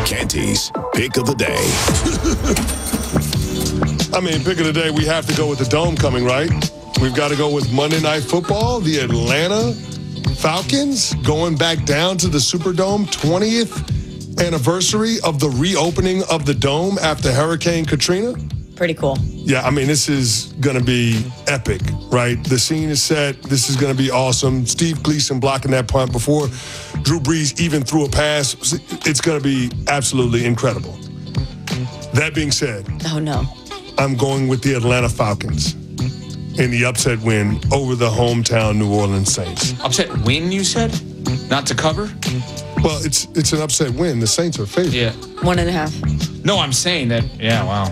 Canty's Pick of the Day. I mean, pick of the day, we have to go with the Dome coming, right? We've got to go with Monday Night Football, the Atlanta Falcons going back down to the Superdome, 20th anniversary of the reopening of the Dome after Hurricane Katrina. Pretty cool. Yeah, I mean, this is going to be epic, right? The scene is set. This is going to be awesome. Steve Gleason blocking that punt before Drew Brees even threw a pass. It's going to be absolutely incredible. That being said, Oh, no. I'm going with the Atlanta Falcons in the upset win over the hometown New Orleans Saints. Upset win, you said? Not to cover? Well, it's an upset win. The Saints are favored. Yeah. 1.5. No, I'm saying that, yeah, wow.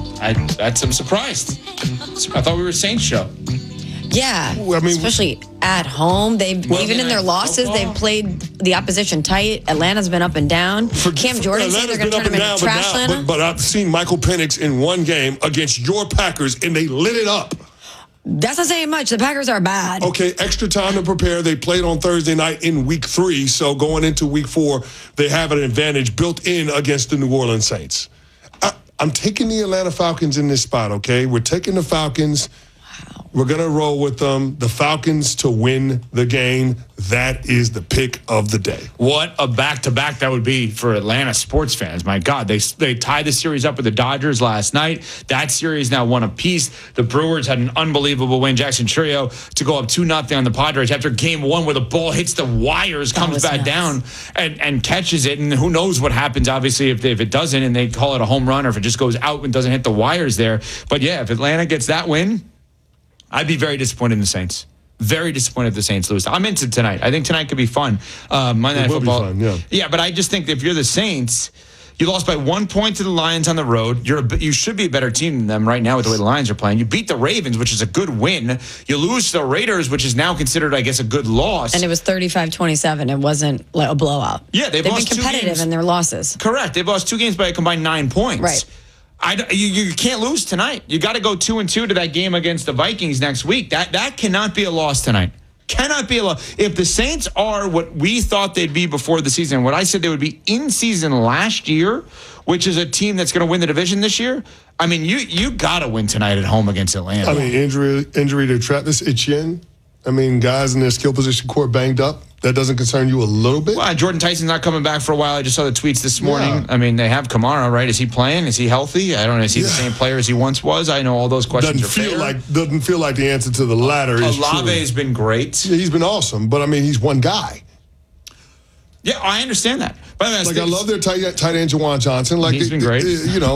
I'm surprised. I thought we were a Saints show. Yeah, Well, I mean, especially at home. Even in their losses, they've played the opposition tight. Atlanta's been up and down. Cam Jordan saying they're going to turn him into trash Atlanta. But I've seen Michael Penix in one game against your Packers, and they lit it up. That's not saying much. The Packers are bad. Okay, extra time to prepare. They played on Thursday night in week 3, so going into week 4, they have an advantage built in against the New Orleans Saints. I'm taking the Atlanta Falcons in this spot, okay? We're taking the Falcons. Wow. We're going to roll with them. The Falcons to win the game. That is the pick of the day. What a back-to-back that would be for Atlanta sports fans. My God, they tied the series up with the Dodgers last night. That series now won apiece. The Brewers had an unbelievable win. Jackson Trio to go up 2-0 on the Padres after game 1 where the ball hits the wires, comes back down and catches it. And who knows what happens, obviously, if it doesn't and they call it a home run or if it just goes out and doesn't hit the wires there. But, yeah, if Atlanta gets that win, I'd be very disappointed in the Saints. Very disappointed if the Saints lose. I'm into tonight. I think tonight could be fun. Monday Night Football. Be fun, yeah. Yeah, but I just think if you're the Saints, you lost by 1 point to the Lions on the road. You should be a better team than them right now with the way the Lions are playing. You beat the Ravens, which is a good win. You lose to the Raiders, which is now considered, I guess, a good loss. And it was 35-27. It wasn't like a blowout. Yeah, they've been lost 2 competitive games. in their losses. Correct. They've lost 2 games by a combined 9 points. Right. You can't lose tonight. You got to go 2-2 to that game against the Vikings next week. That cannot be a loss tonight. Cannot be a loss. If the Saints are what we thought they'd be before the season, what I said they would be in season last year, which is a team that's going to win the division this year, I mean, you got to win tonight at home against Atlanta. I mean, injury to Travis Etienne. I mean, guys in their skill position core banged up. That doesn't concern you a little bit? Well, Jordan Tyson's not coming back for a while. I just saw the tweets this morning. Yeah. I mean, they have Kamara, right? Is he playing? Is he healthy? I don't know. Is he the same player as he once was? I know all those questions Doesn't feel like the answer to the latter is true. Olave has been great. Yeah, he's been awesome, but I mean, he's one guy. Yeah, I understand that. But I love their tight end, Juwan Johnson. Like, he's been great.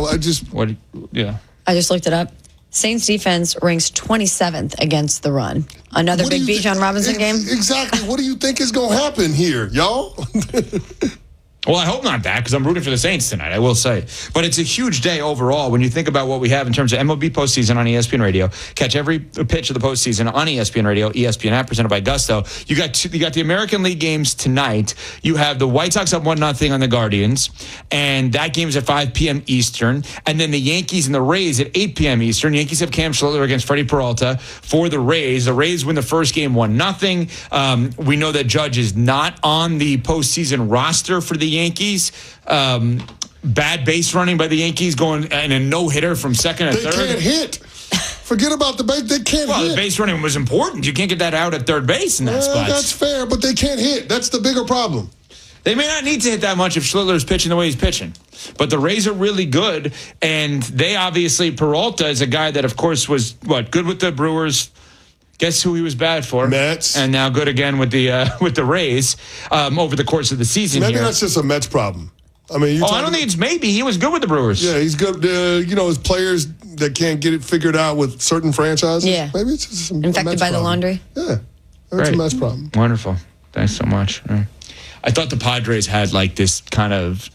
I just looked it up. Saints defense ranks 27th against the run. Another big Bijan Robinson game? Exactly. What do you think is going to happen here, y'all? Well, I hope not that because I'm rooting for the Saints tonight, I will say. But it's a huge day overall when you think about what we have in terms of MLB postseason on ESPN Radio. Catch every pitch of the postseason on ESPN Radio, ESPN app presented by Gusto. You got the American League games tonight. You have the White Sox up 1-0 on the Guardians, and that game is at 5 p.m. Eastern. And then the Yankees and the Rays at 8 p.m. Eastern. Yankees have Cam Schlittler against Freddie Peralta for the Rays. The Rays win the first game 1-0. We know that Judge is not on the postseason roster for the Yankees. Bad base running by the Yankees going and a no-hitter from second and third. They can't hit. Forget about the base. They can't hit. Well, the base running was important. You can't get that out at third base in that spot. That's fair, but they can't hit. That's the bigger problem. They may not need to hit that much if Schlittler's pitching the way he's pitching. But the Rays are really good, and they obviously, Peralta is a guy that, of course, was, good with the Brewers. Guess who he was bad for? Mets. And now good again with the Rays over the course of the season. Maybe here. that's just a Mets problem. I mean, I don't think it's maybe. He was good with the Brewers. Yeah, he's good. His players that can't get it figured out with certain franchises. Yeah. Maybe it's just infected by the laundry. Yeah. That's a Mets problem. Wonderful. Thanks so much. I thought the Padres had like this kind of